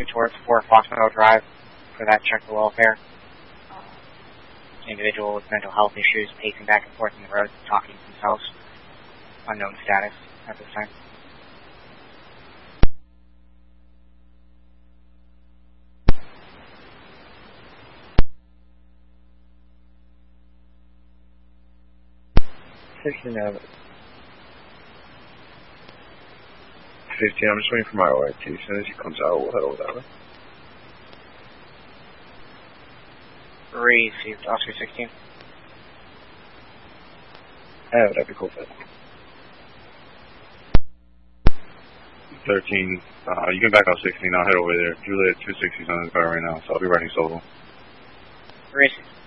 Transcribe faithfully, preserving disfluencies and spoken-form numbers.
two towards four Foxmeadow Drive for that check the welfare. Uh, individual with mental health issues pacing back and forth in the road, talking to themselves. Unknown status at this time. fifteen, uh, fifteen, I'm just waiting for my O I T. As soon as he comes out, we'll head over that way. Received, Oscar sixteen. Yeah, that'd be cool, but. thirteen, uh, you can back out sixteen, I'll head over there. Juliet two sixty's on his car right now, so I'll be riding solo. Received.